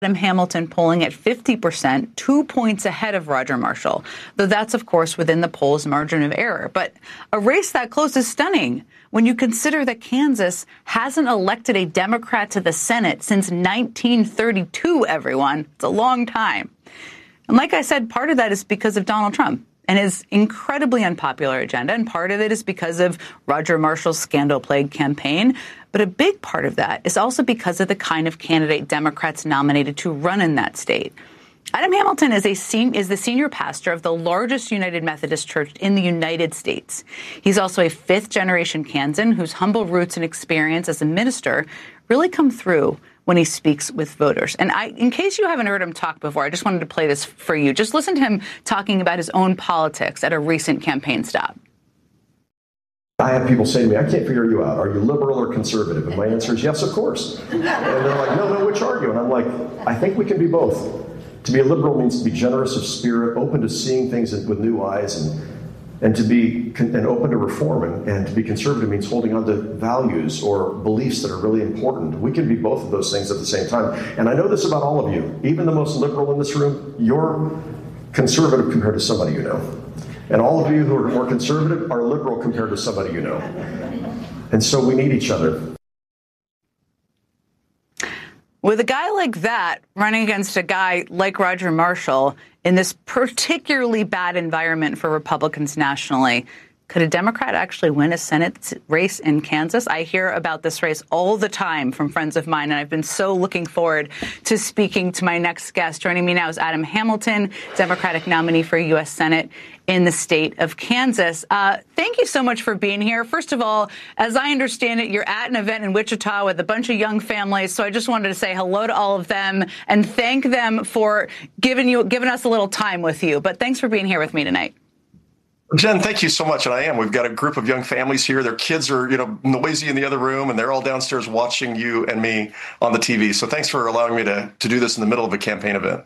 Adam Hamilton polling at 50%, 2 points ahead of Roger Marshall, though that's, of course, within the poll's margin of error. But a race that close is stunning when you consider that Kansas hasn't elected a Democrat to the Senate since 1932, everyone. It's a long time. And like I said, part of that is because of Donald Trump and his incredibly unpopular agenda, and part of it is because of Roger Marshall's scandal-plagued campaign. But a big part of that is also because of the kind of candidate Democrats nominated to run in that state. Adam Hamilton is the senior pastor of the largest United Methodist Church in the United States. He's also a fifth-generation Kansan whose humble roots and experience as a minister really come through when he speaks with voters. And in case you haven't heard him talk before, I just wanted to play this for you. Just listen to him talking about his own politics at a recent campaign stop. I have people say to me, I can't figure you out. Are you liberal or conservative? And my answer is yes, of course. And they're like, no, which are you? And I'm like, I think we can be both. To be a liberal means to be generous of spirit, open to seeing things with new eyes, and to be open to reform. And to be conservative means holding on to values or beliefs that are really important. We can be both of those things at the same time. And I know this about all of you. Even the most liberal in this room, you're conservative compared to somebody you know. And all of you who are more conservative are liberal compared to somebody you know. And so we need each other. With a guy like that running against a guy like Roger Marshall in this particularly bad environment for Republicans nationally, could a Democrat actually win a Senate race in Kansas? I hear about this race all the time from friends of mine, and I've been so looking forward to speaking to my next guest. Joining me now is Adam Hamilton, Democratic nominee for U.S. Senate in the state of Kansas. Thank you so much for being here. First of all, as I understand it, you're at an event in Wichita with a bunch of young families, so I just wanted to say hello to all of them and thank them for giving us a little time with you. But thanks for being here with me tonight. Jen, thank you so much. And I am. We've got a group of young families here. Their kids are, noisy in the other room, and they're all downstairs watching you and me on the TV. So thanks for allowing me to do this in the middle of a campaign event.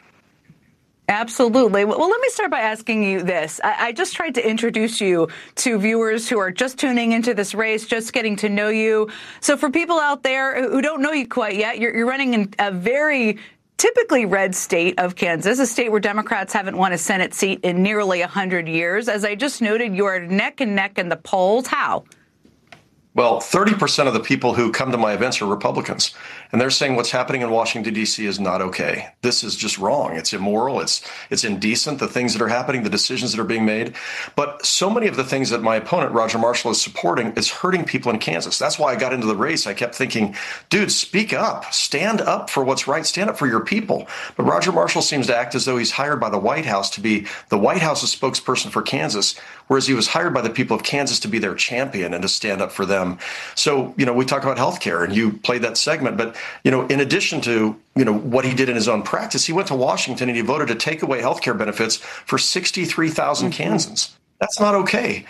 Absolutely. Well, let me start by asking you this. I just tried to introduce you to viewers who are just tuning into this race, just getting to know you. So for people out there who don't know you quite yet, you're running in a very typically red state of Kansas, a state where Democrats haven't won a Senate seat in nearly 100 years. As I just noted, you are neck and neck in the polls. How? Well, 30% of the people who come to my events are Republicans, and they're saying what's happening in Washington, D.C. is not okay. This is just wrong. It's immoral. It's indecent, the things that are happening, the decisions that are being made. But so many of the things that my opponent, Roger Marshall, is supporting is hurting people in Kansas. That's why I got into the race. I kept thinking, dude, speak up. Stand up for what's right. Stand up for your people. But Roger Marshall seems to act as though he's hired by the White House to be the White House's spokesperson for Kansas, whereas he was hired by the people of Kansas to be their champion and to stand up for them. So, we talk about health care, and you played that segment. But, in addition to, what he did in his own practice, he went to Washington and he voted to take away health care benefits for 63,000 Kansans. That's not okay.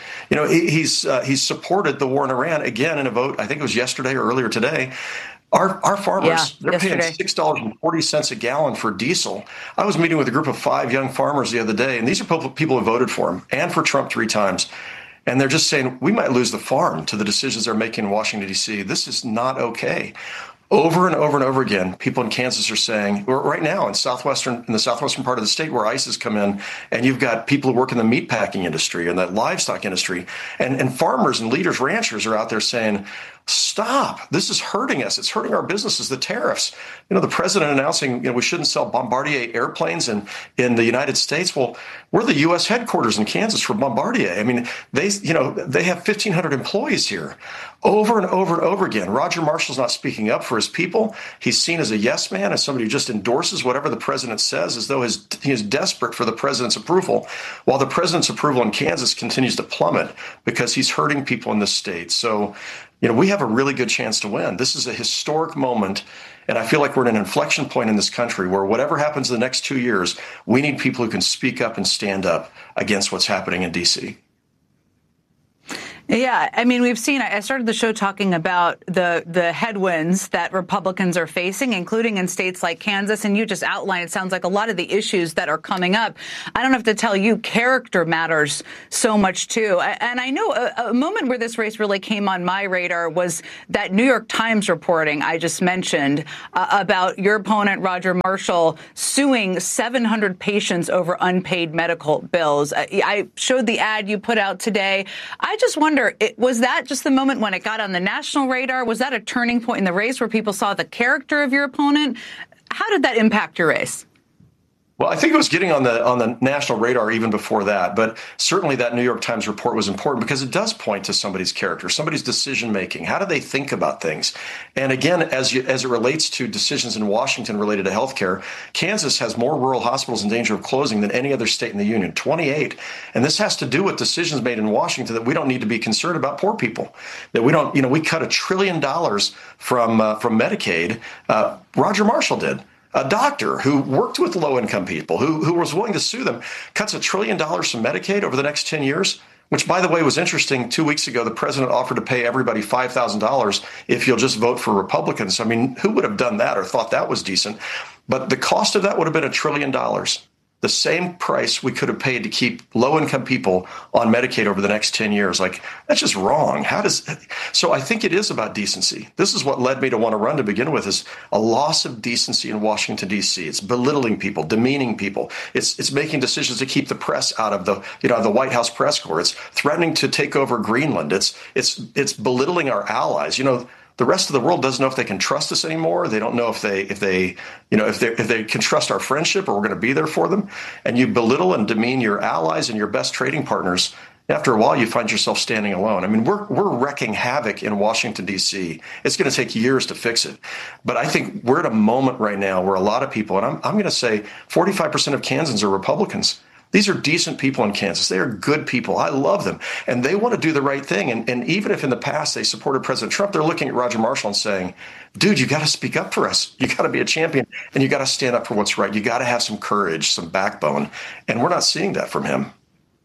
He's supported the war in Iran again in a vote. I think it was yesterday or earlier today. Our farmers, they're paying $6.40 a gallon for diesel. I was meeting with a group of 5 young farmers the other day, and these are people who voted for him and for Trump 3 times. And they're just saying, we might lose the farm to the decisions they're making in Washington, D.C. This is not okay. Over and over and over again, people in Kansas are saying, or right now in the southwestern part of the state where ICE has come in, and you've got people who work in the meatpacking industry and the livestock industry, and farmers and leaders, ranchers are out there saying, stop. This is hurting us. It's hurting our businesses, the tariffs. The president announcing, we shouldn't sell Bombardier airplanes in the United States. Well, we're the U.S. headquarters in Kansas for Bombardier. I mean, they have 1,500 employees here. Over and over and over again, Roger Marshall's not speaking up for his people. He's seen as a yes man, as somebody who just endorses whatever the president says, as though he is desperate for the president's approval, while the president's approval in Kansas continues to plummet because he's hurting people in this state. So, we have a really good chance to win. This is a historic moment, and I feel like we're at an inflection point in this country where whatever happens in the next 2 years, we need people who can speak up and stand up against what's happening in D.C. Yeah, I mean, we've seen, I started the show talking about the headwinds that Republicans are facing, including in states like Kansas, and you just outlined, it sounds like a lot of the issues that are coming up. I don't have to tell you, character matters so much, too. And I know a moment where this race really came on my radar was that New York Times reporting I just mentioned about your opponent, Roger Marshall, suing 700 patients over unpaid medical bills. I showed the ad you put out today. I just wonder, was that just the moment when it got on the national radar? Was that a turning point in the race where people saw the character of your opponent? How did that impact your race? Well, I think it was getting on the national radar even before that, but certainly that New York Times report was important because it does point to somebody's character, somebody's decision making. How do they think about things? And again, as it relates to decisions in Washington related to healthcare, Kansas has more rural hospitals in danger of closing than any other state in the union, 28. And this has to do with decisions made in Washington that we don't need to be concerned about poor people. That we don't, we cut $1 trillion from Medicaid. Roger Marshall did. A doctor who worked with low-income people, who was willing to sue them, cuts $1 trillion from Medicaid over the next 10 years, which, by the way, was interesting. 2 weeks ago, the president offered to pay everybody $5,000 if you'll just vote for Republicans. I mean, who would have done that or thought that was decent? But the cost of that would have been $1 trillion. The same price we could have paid to keep low-income people on Medicaid over the next 10 years. Like, that's just wrong. So I think it is about decency. This is what led me to want to run to begin with, is a loss of decency in Washington, D.C. It's belittling people, demeaning people. It's making decisions to keep the press out of the White House press corps. It's threatening to take over Greenland. It's belittling our allies. The rest of the world doesn't know if they can trust us anymore. They don't know if they can trust our friendship or we're going to be there for them. And you belittle and demean your allies and your best trading partners. After a while, you find yourself standing alone. I mean, we're wrecking havoc in Washington, D.C. It's going to take years to fix it. But I think we're at a moment right now where a lot of people, and I'm going to say 45% of Kansans are Republicans. These are decent people in Kansas. They are good people. I love them. And they want to do the right thing. And even if in the past they supported President Trump, they're looking at Roger Marshall and saying, dude, you got to speak up for us. You got to be a champion and you got to stand up for what's right. You got to have some courage, some backbone. And we're not seeing that from him.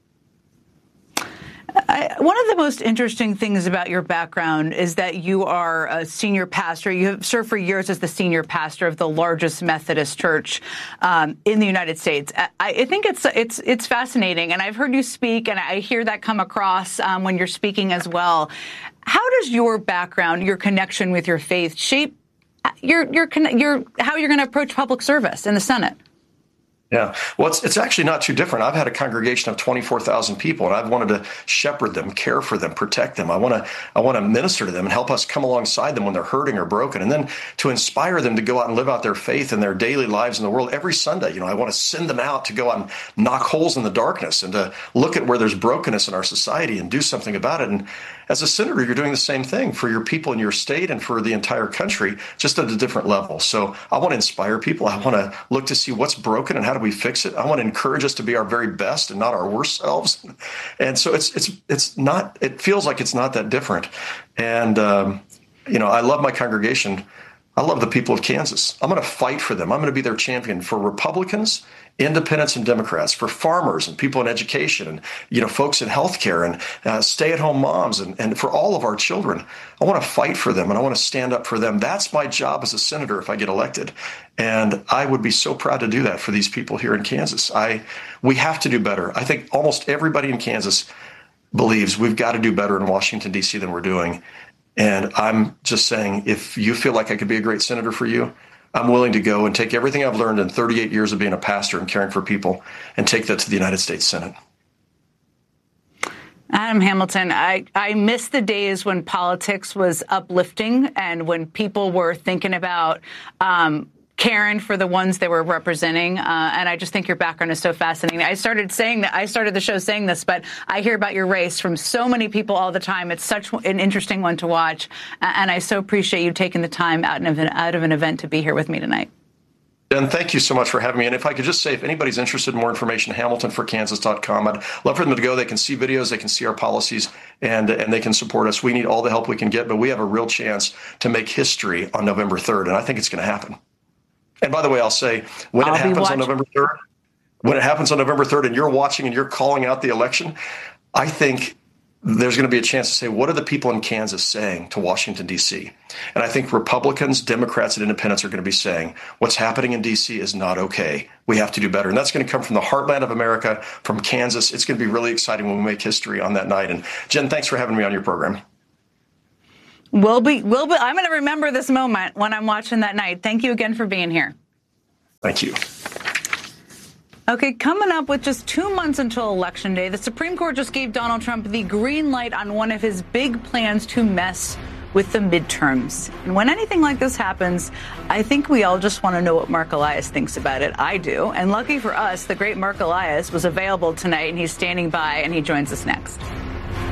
One of the most interesting things about your background is that you are a senior pastor. You have served for years as the senior pastor of the largest Methodist church in the United States. I think it's fascinating, and I've heard you speak, and I hear that come across when you're speaking as well. How does your background, your connection with your faith, shape how you're going to approach public service in the Senate? Yeah, well, it's actually not too different. I've had a congregation of 24,000 people, and I've wanted to shepherd them, care for them, protect them. I want to minister to them and help us come alongside them when they're hurting or broken, and then to inspire them to go out and live out their faith in their daily lives in the world every Sunday. I want to send them out to go out and knock holes in the darkness and to look at where there's brokenness in our society and do something about it. And as a senator, you're doing the same thing for your people in your state and for the entire country, just at a different level. So I want to inspire people. I want to look to see what's broken and how do we fix it. I want to encourage us to be our very best and not our worst selves. And so it feels like it's not that different. And, I love my congregation. I love the people of Kansas. I'm going to fight for them. I'm going to be their champion for Republicans, independents, and Democrats, for farmers and people in education and, folks in healthcare and stay-at-home moms and for all of our children. I want to fight for them and I want to stand up for them. That's my job as a senator if I get elected. And I would be so proud to do that for these people here in Kansas. We have to do better. I think almost everybody in Kansas believes we've got to do better in Washington, D.C. than we're doing. And I'm just saying, if you feel like I could be a great senator for you, I'm willing to go and take everything I've learned in 38 years of being a pastor and caring for people and take that to the United States Senate. Adam Hamilton, I miss the days when politics was uplifting and when people were thinking about caring for the ones they were representing. And I just think your background is so fascinating. I started the show saying this, but I hear about your race from so many people all the time. It's such an interesting one to watch. And I so appreciate you taking the time out of an event to be here with me tonight. Ben, thank you so much for having me. And if I could just say, if anybody's interested in more information, HamiltonForKansas.com. I'd love for them to go. They can see videos, they can see our policies, and they can support us. We need all the help we can get, but we have a real chance to make history on November 3rd, and I think it's going to happen. And by the way, I'll say, when it happens on November 3rd and you're watching and you're calling out the election, I think there's going to be a chance to say, what are the people in Kansas saying to Washington, D.C.? And I think Republicans, Democrats, and independents are going to be saying, what's happening in D.C. is not okay. We have to do better. And that's going to come from the heartland of America, from Kansas. It's going to be really exciting when we make history on that night. And Jen, thanks for having me on your program. We'll be. I'm going to remember this moment when I'm watching that night. Thank you again for being here. Thank you. Okay, coming up with just 2 months until Election Day, the Supreme Court just gave Donald Trump the green light on one of his big plans to mess with the midterms. And when anything like this happens, I think we all just want to know what Mark Elias thinks about it. I do. And lucky for us, the great Mark Elias was available tonight, and he's standing by, and he joins us next.